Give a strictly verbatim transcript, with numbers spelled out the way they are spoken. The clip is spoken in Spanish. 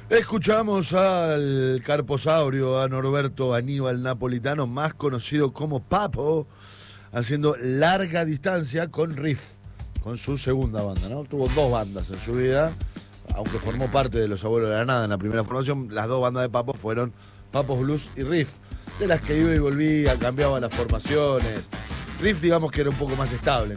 Escuchamos al carposaurio, a Norberto Aníbal Napolitano, más conocido como Papo, haciendo Larga Distancia con Riff, con su segunda banda, ¿no? Tuvo dos bandas en su vida, aunque formó parte de Los Abuelos de la Nada en la primera formación. Las dos bandas de Papo fueron Papos Blues y Riff, de las que iba y volvía, cambiaban las formaciones. Riff, digamos que era un poco más estable.